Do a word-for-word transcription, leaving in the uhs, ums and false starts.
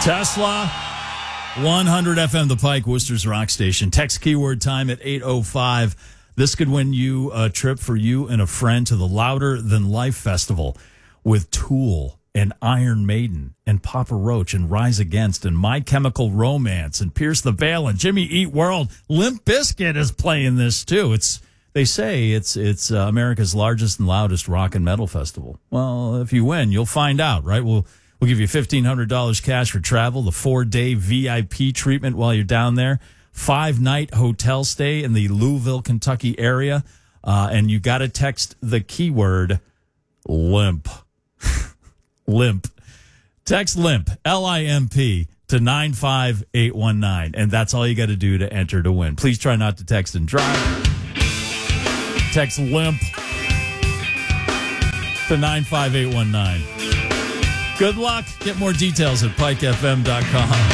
Tesla, one hundred F M, The Pike, Worcester's rock station. Text keyword time at eight oh five. This could win you a trip for you and a friend to the Louder Than Life Festival with Tool and Iron Maiden and Papa Roach and Rise Against and My Chemical Romance and Pierce the Veil and Jimmy Eat World. Limp Bizkit is playing this too. It's They say it's it's uh, America's largest and loudest rock and metal festival. Well, if you win, you'll find out, right? We'll we'll give you fifteen hundred dollars cash for travel, the four-day V I P treatment while you're down there, five-night hotel stay in the Louisville, Kentucky area, uh, and you got to text the keyword limp. Limp. Text limp, L I M P, to nine five eight one nine, and that's all you got to do to enter to win. Please try not to text and drive. Text limp to nine five eight one nine. Good luck. Get more details at pike f m dot com.